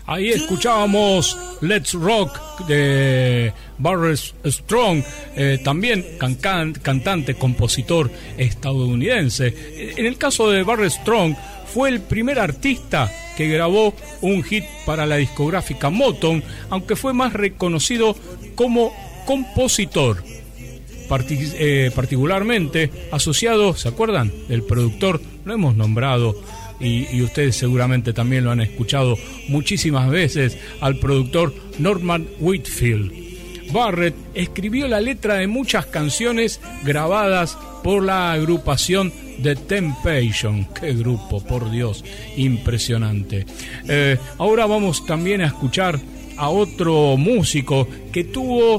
Ahí escuchábamos Let's Rock de Barrett Strong, también cantante, compositor estadounidense. En el caso de Barrett Strong, fue el primer artista que grabó un hit para la discográfica Motown, aunque fue más reconocido como compositor, particularmente asociado, ¿se acuerdan? Del productor, lo hemos nombrado y ustedes seguramente también lo han escuchado muchísimas veces, al productor Norman Whitfield. Barrett escribió la letra de muchas canciones grabadas por la agrupación The Temptation. ¡Qué grupo, por Dios! Impresionante. Ahora vamos también a escuchar a otro músico que tuvo...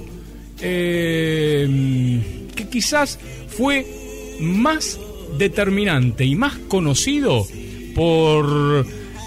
que quizás fue más determinante y más conocido por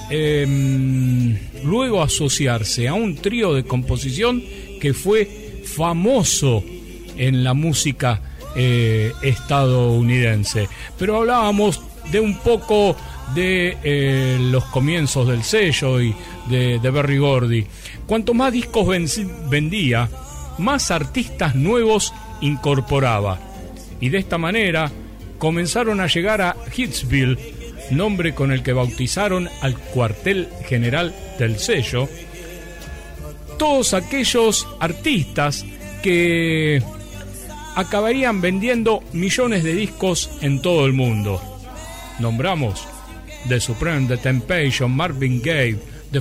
luego asociarse a un trío de composición que fue famoso en la música estadounidense. Pero hablábamos de un poco de los comienzos del sello y de Berry Gordy. Cuanto más discos vendía, más artistas nuevos incorporaba, y de esta manera comenzaron a llegar a Hitsville, nombre con el que bautizaron al cuartel general del sello, todos aquellos artistas que acabarían vendiendo millones de discos en todo el mundo. Nombramos The Supreme, The Temptation, Marvin Gaye,